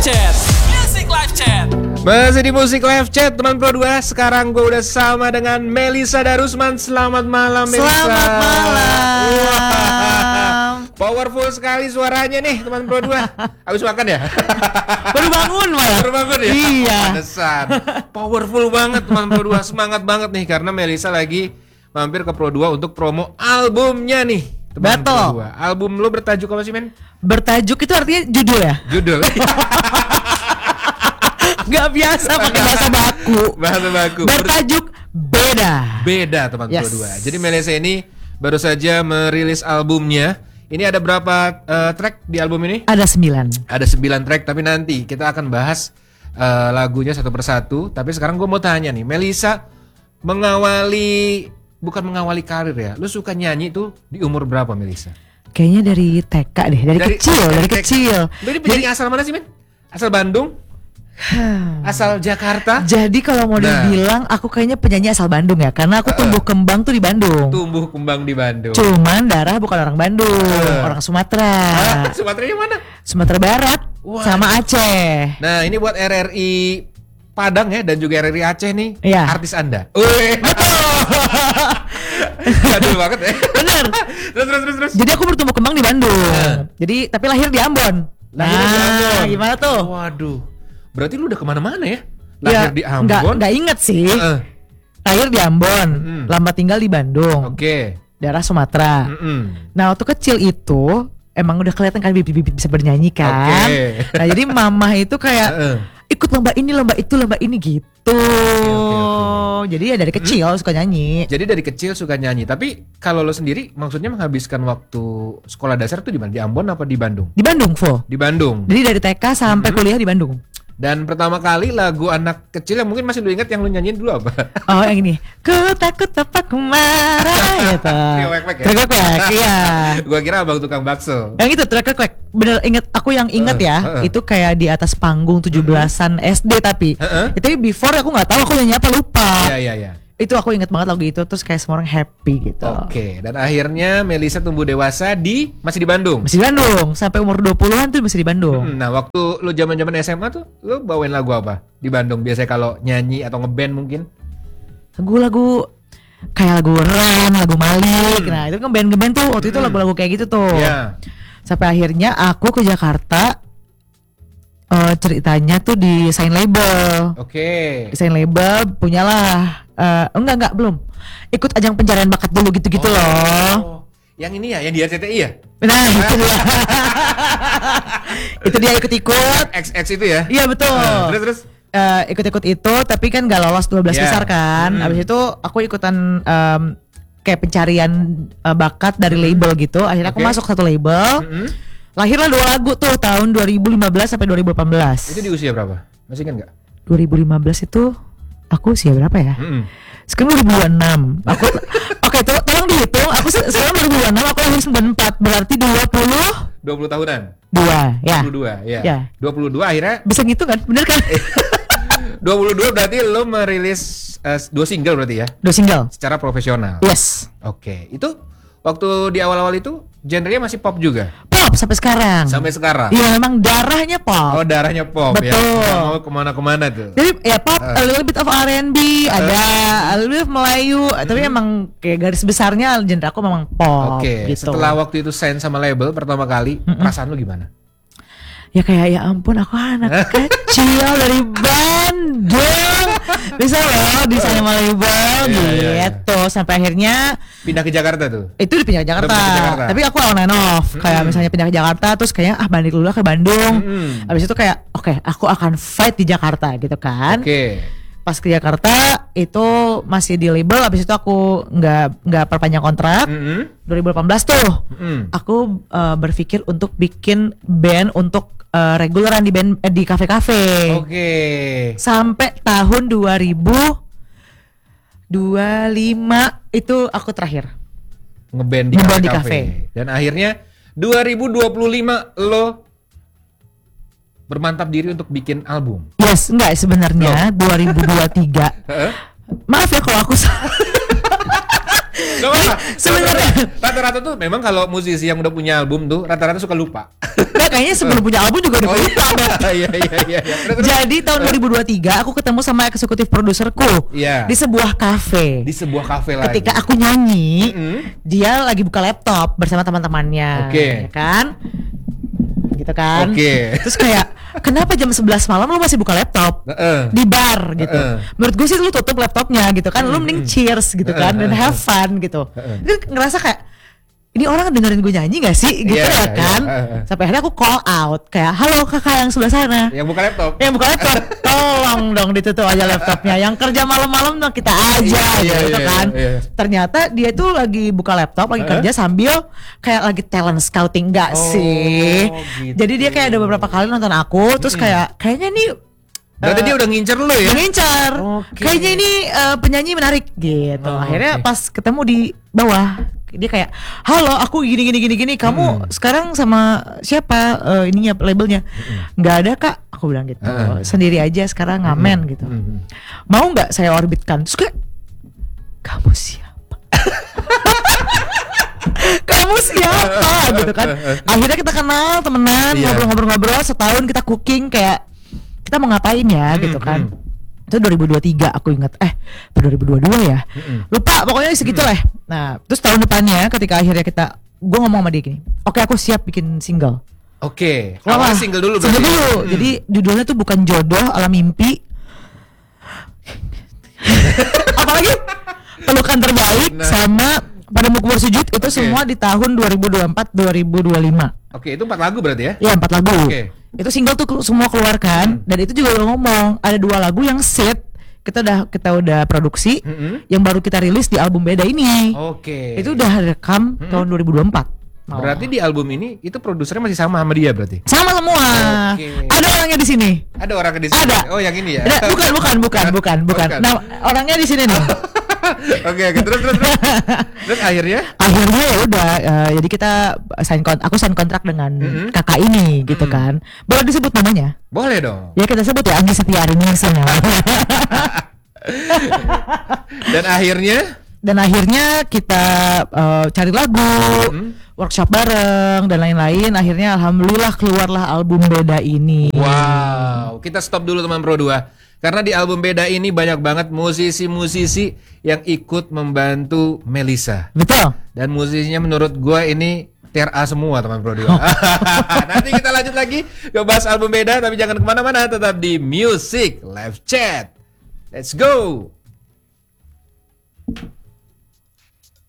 Chat. Music Live Chat. Masih di Musik Live Chat teman Pro 2. Sekarang gue udah sama dengan Melisa Darusman. Selamat malam Melisa. Selamat malam. Wah, powerful sekali suaranya nih teman Pro 2. Habis makan ya? Baru bangun malah. Baru bangun ya? Iya. Pantesan. Powerful banget teman Pro 2. Semangat banget nih karena Melisa lagi mampir ke Pro 2 untuk promo albumnya nih. Teman Pro 2. Album lo bertajuk apa sih men? Bertajuk itu artinya judul ya? Judul. Gak biasa pakai bahasa baku. Bahasa baku. Bertajuk Beda. Beda teman Yes. Pro 2. Jadi Melisa ini baru saja merilis albumnya. Ini ada berapa track di album ini? Ada 9. Ada 9 track, tapi nanti kita akan bahas lagunya satu persatu. Tapi sekarang gue mau tanya nih, Melisa bukan mengawali karir ya. Lu suka nyanyi tuh di umur berapa Melisa? Kayaknya dari TK deh, dari kecil. Lu ini penyanyi asal mana sih men? Asal Bandung? Asal Jakarta? Jadi kalau mau dibilang aku kayaknya penyanyi asal Bandung ya, karena aku tumbuh kembang tuh di Bandung. Tumbuh kembang di Bandung. Cuman darah bukan orang Bandung, orang Sumatera. Sumateranya mana? Sumatera Barat. Wah. Sama Aceh. Nah ini buat RRI Padang ya dan juga RRI Aceh nih, Iya. artis Anda. Jadul banget ya. Bener. Terus. Jadi aku bertumbuh kembang di Bandung. Jadi tapi lahir di Ambon. Lahir di Ambon. Gimana tuh? Waduh. Berarti lu udah kemana-mana ya? Lahir di Ambon. Nggak inget sih. Lahir di Ambon, lama tinggal di Bandung. Oke. Daerah Sumatera. Nah waktu kecil itu emang udah kelihatan kan bibit-bibit bisa bernyanyi kan. Oke. Nah jadi mama itu kayak ikut lomba ini gitu. Oke. Jadi ya dari kecil suka nyanyi. Jadi dari kecil suka nyanyi. Tapi kalau lo sendiri maksudnya menghabiskan waktu sekolah dasar tuh di mana? Di Ambon apa di Bandung? Di Bandung, Vo. Di Bandung. Jadi dari TK sampai kuliah di Bandung. Dan pertama kali lagu anak kecil yang mungkin masih lu ingat yang lu nyanyiin dulu apa? Oh yang ini. Ku takut apa ku marah gitu. Wek-wek ya? Wek-wek, iya. Gua kira abang tukang bakso. Yang itu trek-trek. Bener inget, aku yang inget ya. Itu kayak di atas panggung 17-an SD tapi. Itu before aku nggak tahu aku nyanyi apa, lupa. Iya. Itu aku inget banget lagu itu, terus kayak semua orang happy gitu. Oke, dan akhirnya Melisa tumbuh dewasa masih di Bandung. Masih di Bandung, sampai umur 20-an tuh masih di Bandung. Nah, waktu lu zaman-zaman SMA tuh lu bawain lagu apa di Bandung biasanya kalau nyanyi atau ngeband mungkin? Lagu-lagu kayak lagu Ram, lagu Malik. Nah, itu kan band-band tuh waktu itu lagu-lagu kayak gitu tuh. Iya. Sampai akhirnya aku ke Jakarta. Ceritanya tuh di sign label. Oke. Desain label punyalah enggak belum ikut ajang pencarian bakat dulu gitu loh. Yang ini ya, yang di RCTI ya? Nah itu dia. Itu dia ikut-ikut. XX itu ya? Iya betul. Terus Ikut-ikut itu tapi kan gak lolos 12 besar kan. Abis itu aku ikutan kayak pencarian bakat dari label gitu. Akhirnya aku masuk satu label. Lahirlah 2 lagu tuh tahun 2015 sampai 2018. Itu di usia berapa? Masih ingat nggak? 2015 itu aku usia berapa ya? Sekarang 2026. Aku oke, tolong dihitung. Aku sekarang 2026, aku lahir 94. Berarti 20 tahunan. 2 ya. 22 ya. Ya. 22 akhirnya Bisa ngitung kan? Bener kan? 22 berarti lo merilis 2 single berarti ya? 2 single. Secara profesional. Yes. Oke. Itu waktu di awal-awal itu genrenya masih pop juga? Pop sampai sekarang. Sampai sekarang? Iya memang darahnya pop. Oh darahnya pop. Betul. Ya. Mau kemana-kemana tuh. Jadi ya pop, a little bit of R&B, ada a little bit of Melayu, tapi emang kayak garis besarnya genre aku memang pop. Oke. Gitu. Setelah waktu itu sign sama label pertama kali, perasaan lu gimana? Ya kayak ya ampun aku anak kecil dari Bandung bisa loh di sana label gitu sampai akhirnya pindah ke Jakarta tuh. itu pindah ke Jakarta. Tapi aku on and off kayak misalnya pindah ke Jakarta terus kayaknya balik dulu lah ke Bandung. Habis itu kayak oke, aku akan fight di Jakarta gitu kan. Pas ke Jakarta itu masih di label, habis itu aku nggak perpanjang kontrak. 2018 tuh aku berpikir untuk bikin band untuk reguleran di band di kafe-kafe. Sampai tahun 2025 itu aku terakhir ngeband di kafe. Dan akhirnya 2025 lo bermantap diri untuk bikin album. Yes, enggak sebenarnya 2023. Maaf ya kalau aku Gak apa-apa. Sebenarnya rata-rata tuh memang kalau musisi yang udah punya album tuh rata-rata suka lupa. Nah, kayaknya sebelum punya album juga udah punya. Iya. Jadi tahun 2023 aku ketemu sama eksekutif produserku di sebuah kafe. Di sebuah kafe lagi. Ketika aku nyanyi, dia lagi buka laptop bersama teman-temannya, kan? Gitu kan. Terus kayak kenapa jam 11 malam lu masih buka laptop di bar gitu. Menurut gue sih lu tutup laptopnya gitu kan. Lu mending cheers gitu kan dan have fun gitu. Itu ngerasa kayak ini orang dengerin gue nyanyi gak sih gitu ya kan. Sampai akhirnya aku call out kayak halo kakak yang sebelah sana yang buka laptop tolong dong ditutup aja laptopnya, yang kerja malam-malam dong kita aja gitu kan. Ternyata dia tuh lagi buka laptop lagi kerja sambil kayak lagi talent scouting gak sih gitu. Jadi dia kayak ada beberapa kali nonton aku terus kayaknya nih berarti dia udah ngincer lu ya? Ngincer. Kayaknya ini penyanyi menarik gitu. Akhirnya pas ketemu di bawah dia kayak halo aku gini kamu sekarang sama siapa ininya labelnya nggak ada kak, aku bilang gitu sendiri aja sekarang ngamen gitu. Mau nggak saya orbitkan? Terus kayak kamu siapa? Kamu siapa gitu kan. Akhirnya kita kenal temenan ngobrol-ngobrol setahun kita cooking kayak kita mau ngapain ya gitu kan. Itu 2023 aku ingat 2022 ya lupa pokoknya segitu lah. Nah terus tahun depannya ketika akhirnya gue ngomong sama dia gini, oke, aku siap bikin single. Awalnya single dulu berarti. Single dulu. Jadi judulnya tuh bukan jodoh ala mimpi apalagi pelukan terbaik sama pada mukbur sujud itu semua di tahun 2024-2025. Itu 4 lagu berarti ya? Iya 4 lagu. Itu single tuh semua keluarkan dan itu juga udah ngomong ada 2 lagu yang set kita udah produksi yang baru kita rilis di album beda ini. Itu udah rekam tahun 2024. Berarti di album ini itu produsernya masih sama dia berarti? Sama semua. Ada orangnya di sini. Ada orangnya di sini. Ada. Oh yang ini ya? Bukan. Nah orangnya di sini nih. Terus akhirnya ya udah jadi kita aku sign kontrak dengan kakak ini gitu kan. Boleh disebut namanya? Boleh dong. Ya kita sebut ya Anggi Setiarini semua. Dan akhirnya kita cari lagu, workshop bareng dan lain-lain. Akhirnya alhamdulillah keluarlah album beda ini. Wow, kita stop dulu teman Pro 2. Karena di album beda ini banyak banget musisi-musisi yang ikut membantu Melisa. Betul. Dan musisinya menurut gue ini tier A semua teman Pro 2. Nanti kita lanjut lagi ke bahas album beda. Tapi jangan kemana-mana, tetap di Music Live Chat. Let's go.